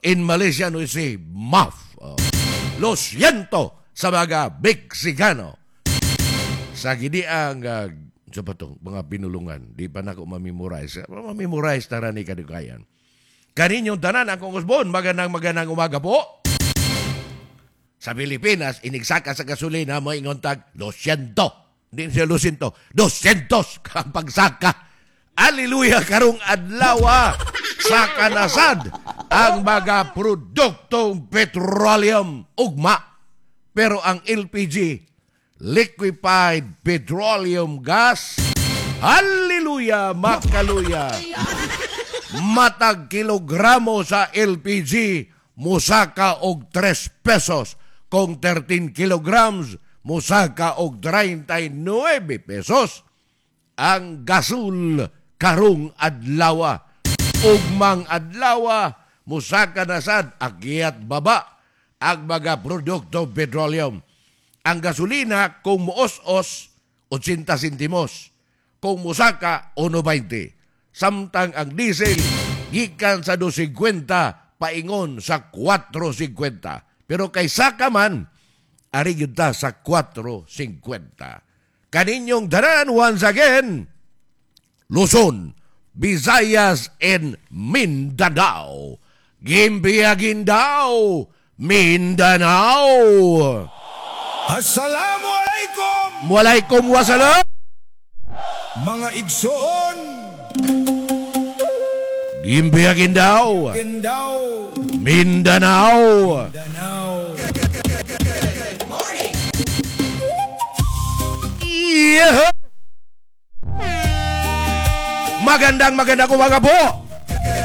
In Malaysia, we say MAF. Lo siento sa mga Meksikano. Sa gini ang mga pinulungan, di pa na ako mamemorize. Mamemorize na rin ni kadukayan. Kaninyong tanan, akong usbon, magandang umaga po. Sa Pilipinas, inigsaka sa gasolina, may ingontag, 200. Hindi siya 200. 200 kang pagsaka. Hallelujah, karong adlaw sa kanasad ang mga produktong petroleum ugma. Pero ang LPG, liquefied petroleum gas, hallelujah, makaluya. Matag kilogramo sa LPG, musaka og 3 pesos. Kung 13 kilograms, musaka og 39 pesos. Ang gasul karong adlaw. Ugmang adlaw, musaka na sad agyat baba ang mga produkto petroleum. Ang gasolina kung muos-os 80 sentimos, kung musaka 1.20. Samtang ang diesel gikan sa 2.50 paingon sa 4.50. Pero kay saka man ari gyud ta sa 4.50. Kaninyong daran once again, Luzon, Visayas, and Mindanao. Gimbiyagindao, Mindanao. Assalamualaikum. Walaikum wassalam. Mga igsoon. Gimbiyagindao, Gendao. Mindanao. Danao. Yeah. Magandang umaga po